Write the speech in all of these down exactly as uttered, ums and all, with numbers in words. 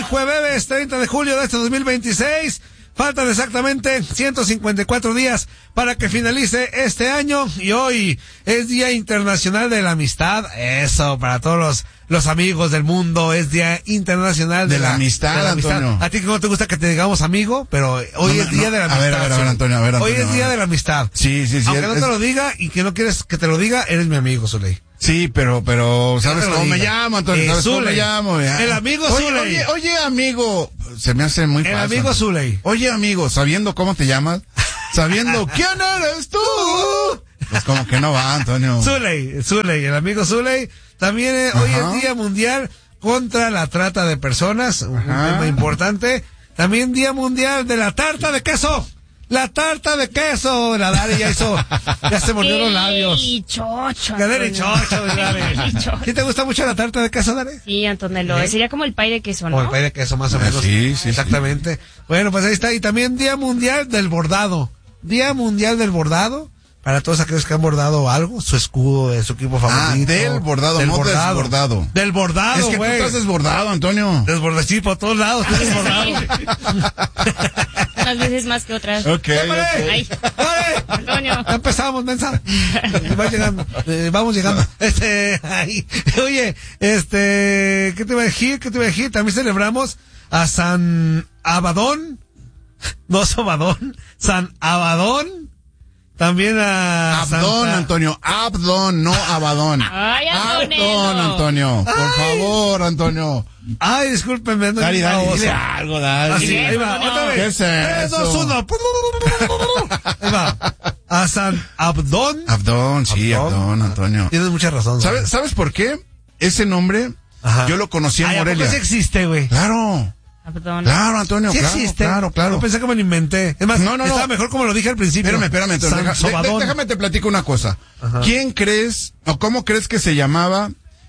jueves treinta de julio de este dos mil veintiséis. Faltan exactamente ciento cincuenta y cuatro días para que finalice este año y hoy es Día Internacional de la Amistad. Eso, para todos los, los amigos del mundo, es Día Internacional de, de la, la amistad, de la amistad. Antonio. A ti que no te gusta que te digamos amigo, pero hoy no, es Día no, de la Amistad. A ver, a ver, a ver, Antonio, a ver, Antonio. Hoy es Día de la Amistad. Sí, sí, sí. Aunque es, no te lo diga y que no quieres que te lo diga, eres mi amigo, Zuley. Sí, pero, pero, ¿sabes cómo me llamo, Antonio? ¿Sabes cómo me llamo? El amigo oye, Zuley. Oye, oye, amigo, se me hace muy fácil. El amigo Zuley. Oye, amigo, sabiendo cómo te llamas, sabiendo quién eres tú, pues como que no va, Antonio. Zuley, Zuley, el amigo Zuley. También eh, hoy es Día Mundial contra la Trata de Personas, un Ajá. tema importante. También Día Mundial de la Tarta de Queso. La tarta de queso, la Dari ya hizo, ya se mordió los labios. Y chocho. Gadere chocho, Dari. ¿Sí te gusta mucho la tarta de queso, Dari? Sí, Antonello, ¿Eh? Sería como el pay de queso, ¿no? Como el pay de queso, más o menos. Sí, sí, exactamente. Sí. Bueno, pues ahí está. Y también Día Mundial del Bordado. Día Mundial del Bordado. Para todos aquellos que han bordado algo, su escudo de su equipo favorito. Ah, del bordado, del no bordado. desbordado. Del bordado, Es que güey. tú estás desbordado, Antonio. Desbordado, sí, por todos lados, estás desbordado. Unas veces más que otras. Ok. Ay. ¡Vale! Antonio. Ya empezamos, mensa. Va llegando. Eh, vamos llegando. Este, ay, oye, este, ¿qué te iba a decir? ¿Qué te iba a decir? También celebramos a San Abadón. No Sobadón. San Abadón. También a Abdón, Santa... Antonio, Abdón, no Abadón. Ay, Abdón, Antonio, por Ay. favor, Antonio. Ay, discúlpenme, no Dale, dale, oso. dile algo, dale. Así, ahí va, no. otra vez. ¿Qué es tres, eso? dos, uno. Ahí va. A San Abdón. Abdón, sí, Abdón. Abdón, Antonio. Tienes mucha razón. ¿Sabes, ¿Sabes por qué? Ese nombre, Ajá. yo lo conocí en Ay, ¿a poco Morelia. sí existe, güey? Claro. Perdón. Claro, Antonio, Sí claro, existe. claro, claro. Yo pensé que me lo inventé. Es más, No, no, no. estaba mejor como lo dije al principio. Espérame, espérame, Antonio. San Deja- de- Sobadón. de- déjame te platico una cosa. Ajá. ¿Quién crees, o cómo crees que se llamaba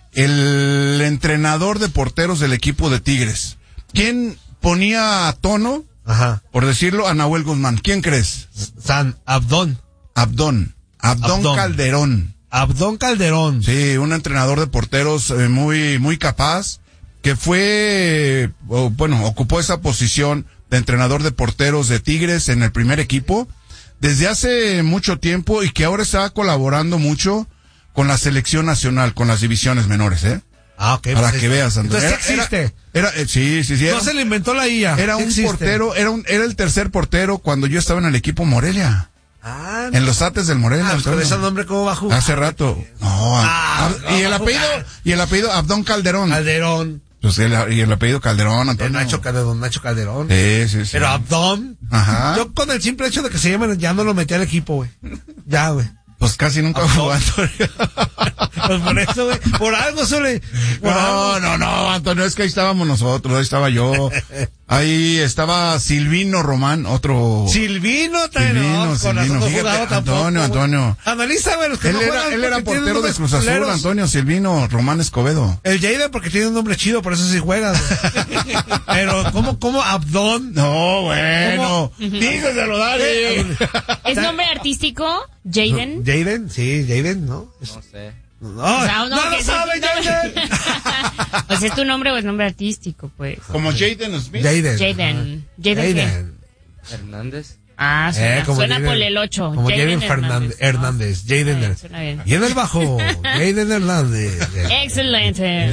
el entrenador de porteros del equipo de Tigres? ¿Quién ponía a tono, Ajá. por decirlo, a Nahuel Guzmán? ¿Quién crees? San Abdón. Abdón. Abdón, Abdón. Calderón. Abdón Calderón. Sí, un entrenador de porteros eh, muy, muy capaz, que fue, o, bueno, ocupó esa posición de entrenador de porteros de Tigres en el primer equipo desde hace mucho tiempo y que ahora está colaborando mucho con la selección nacional, con las divisiones menores, ¿eh? Ah, ok. Para pues, que veas, Antonio. Entonces sí Era- existe. Era, era, eh, sí, sí, sí. Era, No se le inventó la I A. era Sí un existe. portero, era un, era el tercer portero cuando yo estaba en el equipo Morelia. Ah, En los Ates del Morelia. Ah, pues con Antonio. ese nombre, ¿cómo va a jugar? Hace rato. No, Ah, Ab- y no, el va a apellido, jugar. y el apellido Abdón Calderón. Calderón. Pues el, y el apellido Calderón, El Antonio. Nacho Calderón, Nacho Calderón. Sí, sí, sí. Pero Abdón. Ajá. Yo con el simple hecho de que se llaman, ya no lo metí al equipo, güey. Ya, güey. Pues casi nunca Abdón. jugó Antonio. Pues por eso, güey. Por algo suele. Por No, algo. no, no, Antonio, es que ahí estábamos nosotros, ahí estaba yo. Ahí estaba Silvino Román, otro. Silvino también. Silvino, no, con Silvino. razón no Fíjate, jugaba tampoco, Antonio, güey. Antonio. Analízame los que Él no era, juegan él era porque tienen portero de nombres Cruz Azul, culeros. Antonio, Silvino Román Escobedo. El Jaden porque tiene un nombre chido, por eso sí juegas. güey. Pero, ¿cómo, cómo Abdón? No, bueno. Dígaselo, dale. ¿Es nombre artístico? Jaden. Jaden, sí, Jaden, ¿no? No sé. No, O sea, no, no, lo que es sabe el nombre- Jaden. Pues es tu nombre o es nombre artístico, pues. Como Jaden Smith. Jaden. Jaden. ¿Jaden qué? Jaden. Hernández. Ah, suena, Eh, como suena Jaden- por el ocho. Como Jaden Fernández. ¿no? Hernández. Jaden. Ah, Her- suena bien. Y en el bajo, Jaden Hernández. Excelente.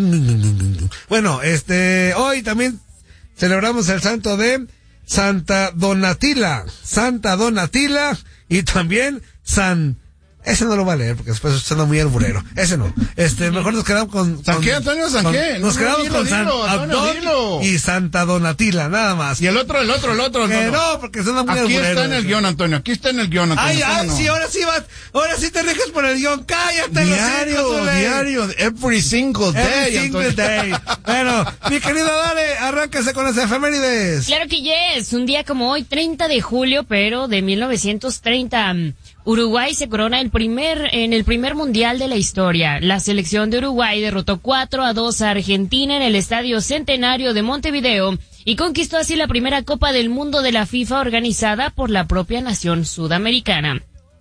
Bueno, este, hoy también celebramos el santo de Santa Donatila, Santa Donatila y también San, ese no lo va a leer porque después suena muy alburero, ese no, este, mejor nos quedamos con, ¿San con- qué, Antonio? ¿San con- qué? Nos No, quedamos dilo, con San dilo, Antonio, Abdón dilo. y Santa Donatila, nada más. Y el otro, el otro, el otro. Que Antonio. no, porque suena muy Aquí alburero. está en el eso. guión, Antonio. Aquí está en el guión, Antonio. Ay, ¿cómo ay, no? sí, ahora sí vas, ahora sí te riges por el guión, cállate. los Diario, hijos, Zule. diario, every single day, Every single Antonio. day. Bueno, mi querido Dale, arráncase con las efemérides. Claro que yes, un día como hoy, treinta de julio, pero de mil novecientos treinta. Uruguay se corona el primer, en el primer mundial de la historia. La selección de Uruguay derrotó cuatro a dos a Argentina en el Estadio Centenario de Montevideo y conquistó así la primera Copa del Mundo de la FIFA organizada por la propia nación sudamericana.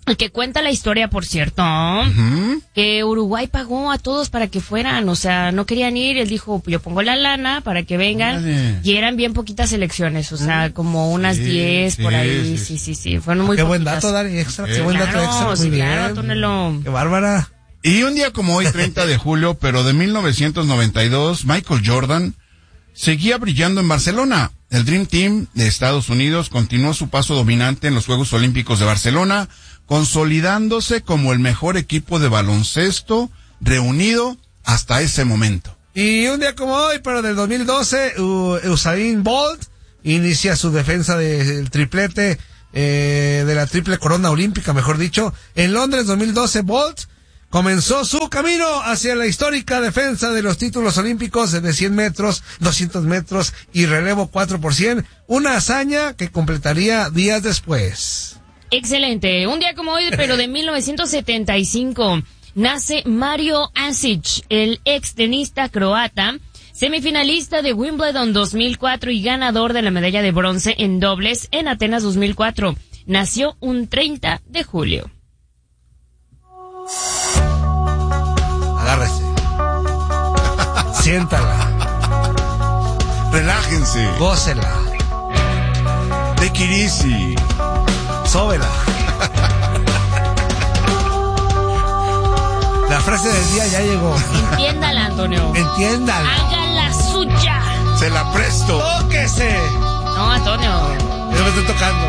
que cuenta la historia, por cierto, uh-huh. que Uruguay pagó a todos para que fueran, o sea, no querían ir, él dijo, yo pongo la lana para que vengan, Vale. y eran bien poquitas elecciones, o sea, como unas diez sí, por ahí, sí, sí, sí, sí, fueron muy Qué poquitas. buen dato, Dani, extra, qué, qué buen claro, dato extra, muy sí, bien. Claro, Tonelo. Qué bárbara. Y un día como hoy, treinta de julio, pero de mil novecientos noventa y dos, Michael Jordan seguía brillando en Barcelona. El Dream Team de Estados Unidos continuó su paso dominante en los Juegos Olímpicos de Barcelona, consolidándose como el mejor equipo de baloncesto reunido hasta ese momento. Y un día como hoy, pero del dos mil doce, Usain Bolt inicia su defensa del triplete, eh, de la triple corona olímpica, mejor dicho. En Londres dos mil doce, Bolt comenzó su camino hacia la histórica defensa de los títulos olímpicos de cien metros, doscientos metros y relevo cuatro por cien, una hazaña que completaría días después. Excelente. Un día como hoy, pero de mil novecientos setenta y cinco, nace Mario Asic, el ex tenista croata, semifinalista de Wimbledon dos mil cuatro y ganador de la medalla de bronce en dobles en Atenas dos mil cuatro. Nació un treinta de julio. Agárrese. Siéntala. Relájense. Gócela. Take it easy. Sóbela. La frase del día ya llegó. Entiéndala, Antonio. Entiéndala. Haga la suya. Se la presto. Tóquese. No, Antonio. Yo me estoy tocando.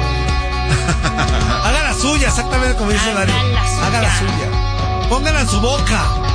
Haga la suya, exactamente como dice Dani. Haga la suya. Póngala en su boca.